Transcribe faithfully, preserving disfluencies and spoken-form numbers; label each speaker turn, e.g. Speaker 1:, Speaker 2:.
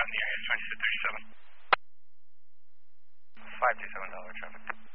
Speaker 1: near twenty-six thirty-seven. five two seven Delaware traffic.